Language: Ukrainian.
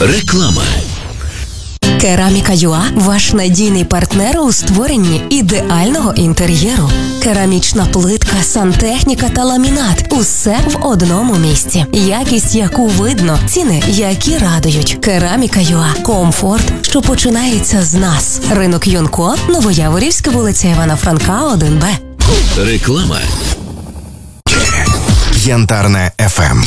Реклама. Кераміка.ua – ваш надійний партнер у створенні ідеального інтер'єру. Керамічна плитка, сантехніка та ламінат – усе в одному місці. Якість, яку видно, ціни, які радують. Кераміка.ua – комфорт, що починається з нас. Ринок Юнко, Новояворівська, вулиця Івана Франка, 1Б. Реклама. Янтарне FM.